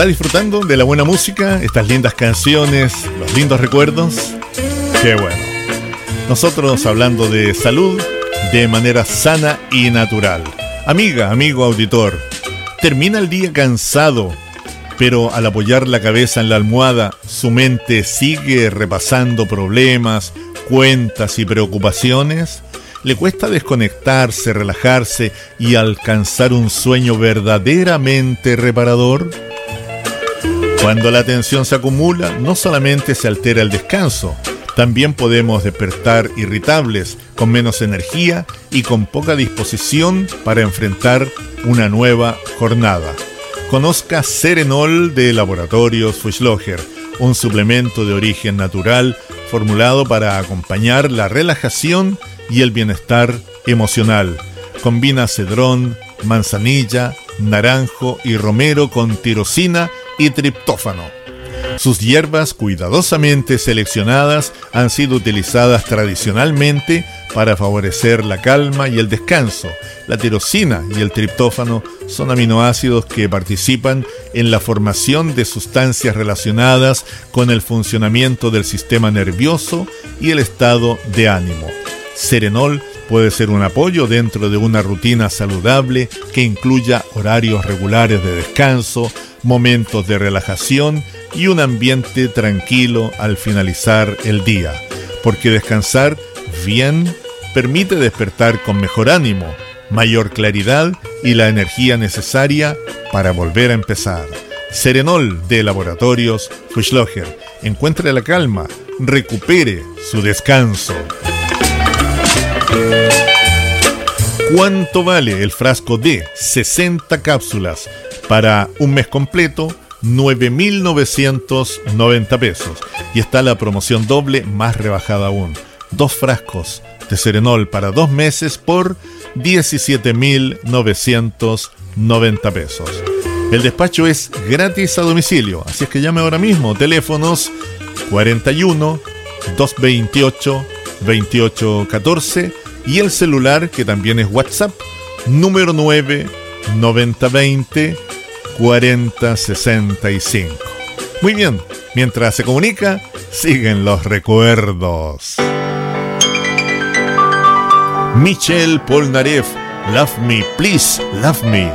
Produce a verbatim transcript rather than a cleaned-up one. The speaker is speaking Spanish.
¿Estás disfrutando de la buena música, estas lindas canciones, los lindos recuerdos? ¡Qué bueno! Nosotros hablando de salud de manera sana y natural. Amiga, amigo auditor, termina el día cansado, pero al apoyar la cabeza en la almohada, su mente sigue repasando problemas, cuentas y preocupaciones. ¿Le cuesta desconectarse, relajarse y alcanzar un sueño verdaderamente reparador? Cuando la tensión se acumula, no solamente se altera el descanso, también podemos despertar irritables, con menos energía y con poca disposición para enfrentar una nueva jornada. Conozca Serenol de Laboratorios Fuchsloger, un suplemento de origen natural formulado para acompañar la relajación y el bienestar emocional. Combina cedrón, manzanilla, naranjo y romero con tirosina y triptófano. Sus hierbas cuidadosamente seleccionadas han sido utilizadas tradicionalmente para favorecer la calma y el descanso. La tirosina y el triptófano son aminoácidos que participan en la formación de sustancias relacionadas con el funcionamiento del sistema nervioso y el estado de ánimo. Serenol puede ser un apoyo dentro de una rutina saludable que incluya horarios regulares de descanso, momentos de relajación y un ambiente tranquilo al finalizar el día. Porque descansar bien permite despertar con mejor ánimo, mayor claridad y la energía necesaria para volver a empezar. Serenol de Laboratorios Fuchsloger. Encuentre la calma, recupere su descanso. ¿Cuánto vale el frasco de sesenta cápsulas para un mes completo? nueve mil novecientos noventa pesos. Y está la promoción doble más rebajada aún. Dos frascos de Serenol para dos meses por diecisiete mil novecientos noventa pesos. El despacho es gratis a domicilio, así es que llame ahora mismo. Teléfonos cuarenta y uno, doscientos veintiocho, veintiocho catorce y el celular, que también es WhatsApp, número nueve noventa veinte cuarenta sesenta y cinco. Muy bien, mientras se comunica, siguen los recuerdos. Michel Polnareff, Love Me, Please Love Me.